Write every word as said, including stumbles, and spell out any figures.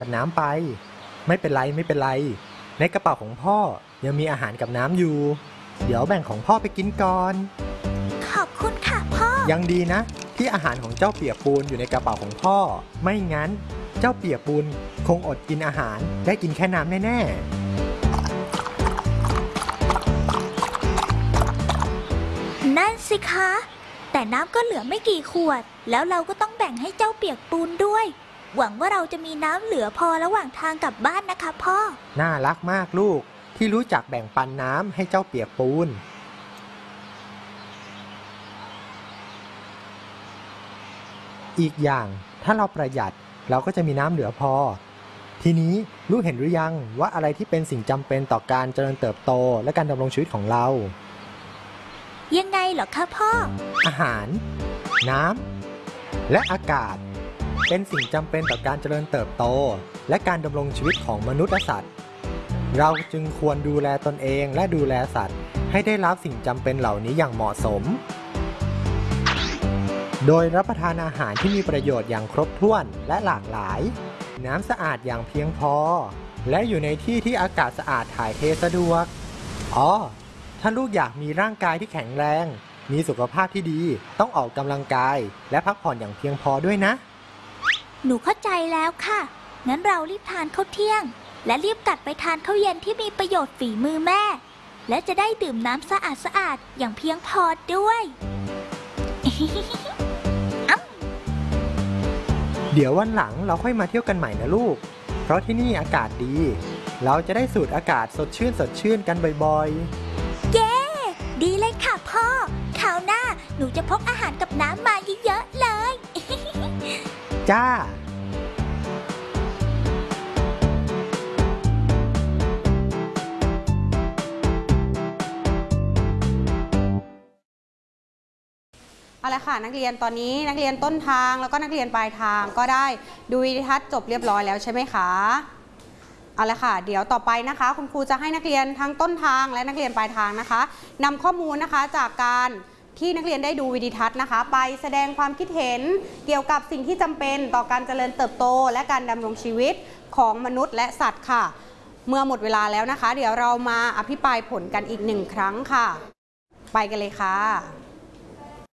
กับน้ำไปไม่เป็นไรไม่เป็นไรในกระเป๋าของพ่อยังมีอาหารกับน้ำอยู่เดี๋ยวแบ่งของพ่อไปกินก่อนขอบคุณค่ะพ่อยังดีนะที่อาหารของเจ้าเปียกปูนอยู่ในกระเป๋าของพ่อไม่งั้นเจ้าเปียกปูนคงอดกินอาหารได้กินแค่น้ำแน่ๆนั่นสิคะแต่น้ำก็เหลือไม่กี่ขวดแล้วเราก็ต้องแบ่งให้เจ้าเปียกปูนด้วยหวังว่าเราจะมีน้ำเหลือพอระหว่างทางกลับบ้านนะคะพ่อน่ารักมากลูกที่รู้จักแบ่งปันน้ำให้เจ้าเปียกปูนอีกอย่างถ้าเราประหยัดเราก็จะมีน้ำเหลือพอทีนี้ลูกเห็นหรือยังว่าอะไรที่เป็นสิ่งจำเป็นต่อการเจริญเติบโตและการดำรงชีวิตของเรายังไงเหรอคะพ่ออาหารน้ำและอากาศเป็นสิ่งจำเป็นต่อการเจริญเติบโตและการดำรงชีวิตของมนุษย์และสัตว์เราจึงควรดูแลตนเองและดูแลสัตว์ให้ได้รับสิ่งจำเป็นเหล่านี้อย่างเหมาะสมโดยรับประทานอาหารที่มีประโยชน์อย่างครบถ้วนและหลากหลายน้ำสะอาดอย่างเพียงพอและอยู่ในที่ที่อากาศสะอาดถ่ายเทสะดวกอ๋อถ้าลูกอยากมีร่างกายที่แข็งแรงมีสุขภาพที่ดีต้องออกกำลังกายและพักผ่อนอย่างเพียงพอด้วยนะหนูเข้าใจแล้วค่ะงั้นเรารีบทานข้าวเที่ยงและรีบกัดไปทานข้าวเย็นที่มีประโยชน์ฝีมือแม่และจะได้ดื่มน้ำสะอาดสะอาดอย่างเพียงพอด้วยเดี๋ยววันหลังเราค่อยมาเที่ยวกันใหม่นะลูกเพราะที่นี่อากาศดีเราจะได้สูดอากาศสดชื่นสดชื่นกันบ่อยๆเย้ดีเลยค่ะพ่อคราวหน้าหนูจะพกอาหารกับน้ำมาเยอะๆเลยจ้าเอาละค่ะนักเรียนตอนนี้นักเรียนต้นทางแล้วก็นักเรียนปลายทางก็ได้ดูวิดีทัศน์จบเรียบร้อยแล้วใช่ไหมคะเอาละค่ะเดี๋ยวต่อไปนะคะคุณครูจะให้นักเรียนทั้งต้นทางและนักเรียนปลายทางนะคะนำข้อมูลนะคะจากการที่นักเรียนได้ดูวิดีทัศน์นะคะไปแสดงความคิดเห็นเกี่ยวกับสิ่งที่จำเป็นต่อการเจริญเติบโตและการดำรงชีวิตของมนุษย์และสัตว์ค่ะเมื่อหมดเวลาแล้วนะคะเดี๋ยวเรามาอภิปรายผลกันอีกหนึ่งครั้งค่ะไปกันเลยค่ะ